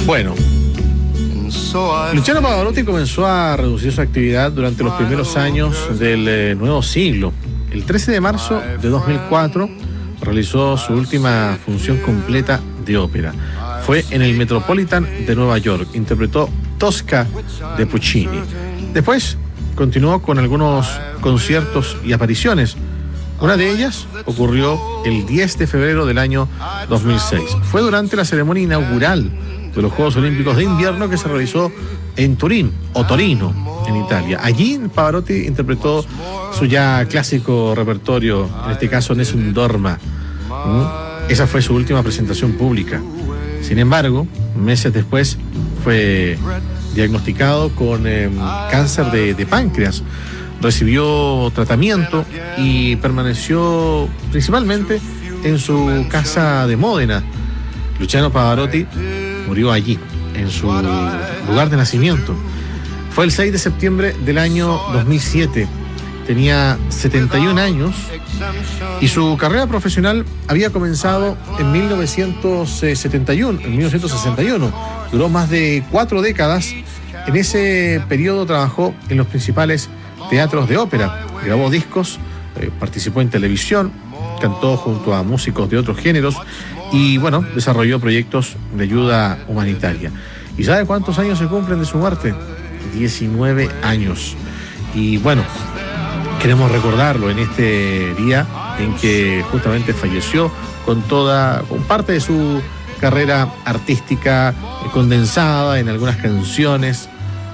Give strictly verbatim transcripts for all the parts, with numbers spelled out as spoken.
Bueno, Luciano Pavarotti comenzó a reducir su actividad durante los primeros años del eh, nuevo siglo. El trece de marzo de dos mil cuatro realizó su última función completa de ópera. Fue en el Metropolitan de Nueva York. Interpretó Tosca de Puccini. Después continuó con algunos conciertos y apariciones. Una de ellas ocurrió el diez de febrero del año dos mil seis. Fue durante la ceremonia inaugural de los Juegos Olímpicos de Invierno que se realizó en Turín, o Torino, en Italia. Allí Pavarotti interpretó su ya clásico repertorio, en este caso Nessun Dorma. ¿Mm? Esa fue su última presentación pública. Sin embargo, meses después fue diagnosticado con eh, cáncer de, de páncreas. Recibió tratamiento y permaneció principalmente en su casa de Módena. Luciano Pavarotti murió allí, en su lugar de nacimiento. Fue el seis de septiembre del año dos mil siete. Tenía setenta y un años y su carrera profesional había comenzado en mil novecientos setenta y uno, en mil novecientos sesenta y uno. Duró más de cuatro décadas. En ese periodo trabajó en los principales teatros de ópera, grabó discos, eh, participó en televisión, cantó junto a músicos de otros géneros y, bueno, desarrolló proyectos de ayuda humanitaria. ¿Y sabe cuántos años se cumplen de su muerte? diecinueve años. Y, bueno, queremos recordarlo en este día en que justamente falleció con toda, con parte de su carrera artística eh, condensada en algunas canciones,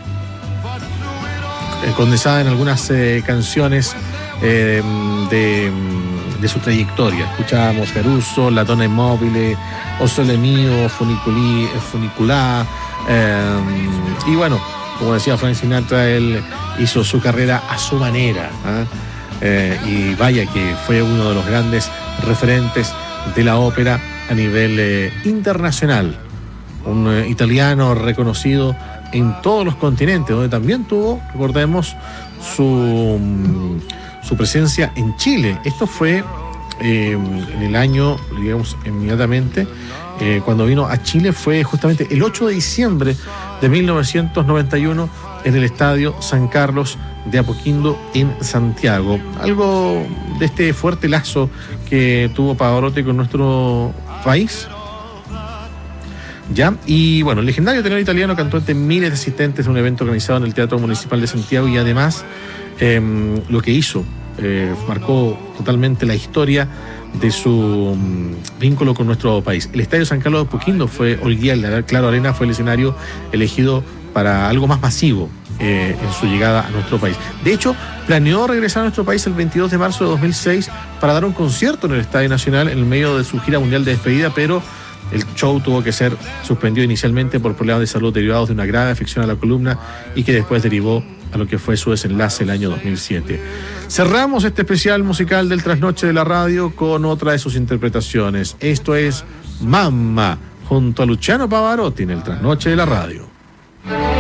eh, condensada en algunas eh, canciones eh, de, de su trayectoria. Escuchábamos Caruso, La Donna Immobile, O Sole Mio, Funiculi, Funiculà, eh, y bueno, como decía Frank Sinatra, él hizo su carrera a su manera, ¿eh? Eh, y vaya que fue uno de los grandes referentes de la ópera a nivel eh, internacional. Un eh, italiano reconocido en todos los continentes, donde también tuvo, recordemos, su, su presencia en Chile. Esto fue eh, en el año, digamos, inmediatamente, eh, cuando vino a Chile, fue justamente el ocho de diciembre de mil novecientos noventa y uno en el Estadio San Carlos de Apoquindo en Santiago. Algo de este fuerte lazo que tuvo Pavarotti con nuestro país. ¿Ya? Y bueno, el legendario tenor italiano cantó ante miles de asistentes en un evento organizado en el Teatro Municipal de Santiago y además eh, lo que hizo eh, marcó totalmente la historia de su um, vínculo con nuestro país. El Estadio San Carlos de Apoquindo fue, hoy día el Claro Arena fue el escenario elegido para algo más masivo eh, en su llegada a nuestro país. De hecho, planeó regresar a nuestro país el veintidós de marzo de dos mil seis para dar un concierto en el Estadio Nacional en el medio de su gira mundial de despedida, pero el show tuvo que ser suspendido inicialmente por problemas de salud derivados de una grave afección a la columna y que después derivó a lo que fue su desenlace el año dos mil siete. Cerramos este especial musical del Trasnoche de la Radio con otra de sus interpretaciones. Esto es Mamma, junto a Luciano Pavarotti en el Trasnoche de la Radio.